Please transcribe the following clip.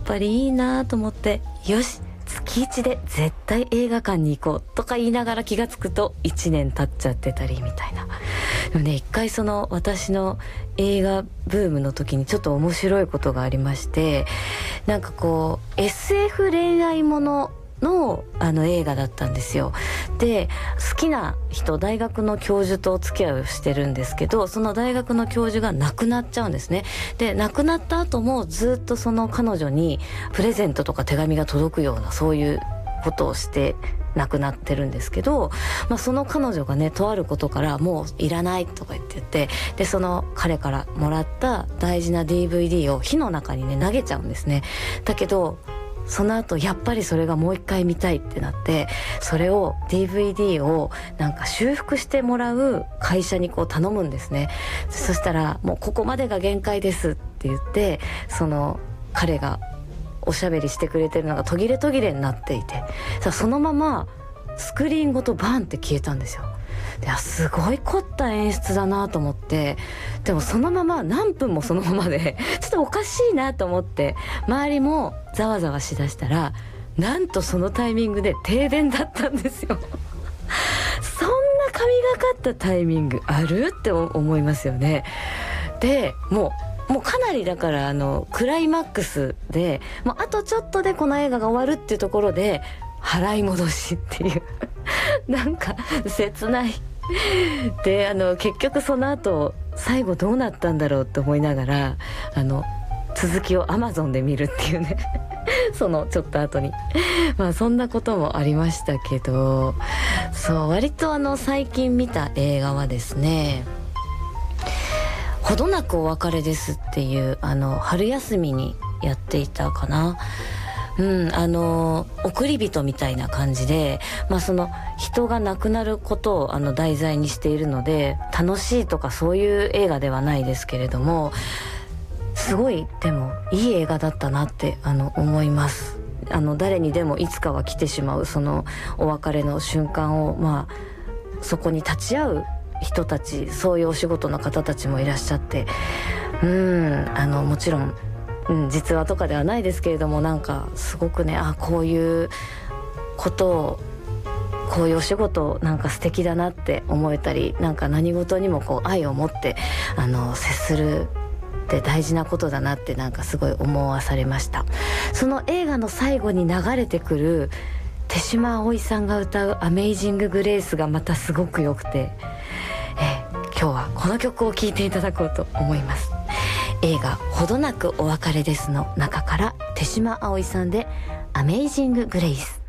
ぱりいいなと思って、よし月1で絶対映画館に行こうとか言いながら気がつくと1年経っちゃってたりみたいな。でもね、一回その私の映画ブームの時にちょっと面白いことがありまして、なんかこう SF 恋愛ものの映画だったんですよ。で、好きな人、大学の教授とお付き合いをしてるんですけど、その大学の教授が亡くなっちゃうんですね。で、亡くなった後もずっとその彼女にプレゼントとか手紙が届くような、そういうことをして亡くなってるんですけど、その彼女がね、とあることからもういらないとか言ってで、その彼からもらった大事な DVD を火の中にね投げちゃうんですね。だけどその後やっぱりそれがもう一回見たいってなって、それを DVD をなんか修復してもらう会社にこう頼むんですね。そしたらもうここまでが限界ですって言って、その彼がおしゃべりしてくれてるのが途切れ途切れになっていて、そのままスクリーンごとバンって消えたんですよ。ですごい凝った演出だなと思って、でもそのまま何分もそのままでちょっとおかしいなと思って周りもざわざわしだしたら、なんとそのタイミングで停電だったんですよ。そんな神がかったタイミングあるって思いますよね。でもうかなりだからクライマックスでもうあとちょっとでこの映画が終わるっていうところで払い戻しっていうなんか切ないで、結局その後最後どうなったんだろうって思いながら続きを Amazon で見るっていうねそのちょっと後にそんなこともありましたけど、そう割と最近見た映画はですね、ほどなくお別れですっていう春休みにやっていたかな、送り人みたいな感じで、その人が亡くなることを題材にしているので、楽しいとかそういう映画ではないですけれども、すごいでもいい映画だったなって思います。誰にでもいつかは来てしまうそのお別れの瞬間を、そこに立ち会う人たち、そういうお仕事の方たちもいらっしゃって、もちろん実話とかではないですけれども、なんかすごくね、こういうことを、こういうお仕事なんか素敵だなって思えたり、なんか何事にもこう愛を持って接するって大事なことだなってなんかすごい思わされました。その映画の最後に流れてくる手島葵さんが歌うアメイジンググレイスがまたすごく良くて、今日はこの曲を聴いていただこうと思います。映画ほどなくお別れですの中から手島葵さんでアメイジンググレイス。